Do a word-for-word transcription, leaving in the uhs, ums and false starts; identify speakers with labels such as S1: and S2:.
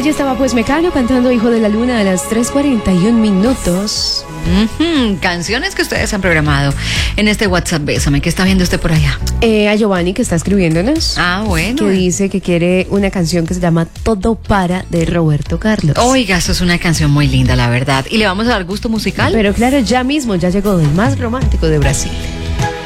S1: Allí estaba pues Mecano cantando Hijo de la Luna a las tres cuarenta y un minutos.
S2: Uh-huh. Canciones que ustedes han programado en este WhatsApp Bésame. ¿Qué está viendo usted por allá?
S1: Eh, a Giovanni, que está escribiéndonos.
S2: Ah, bueno.
S1: Que dice que quiere una canción que se llama Todo Para, de Roberto Carlos.
S2: Oiga, eso es una canción muy linda, la verdad. ¿Y le vamos a dar gusto musical?
S1: Pero claro, ya mismo ya llegó el más romántico de Brasil.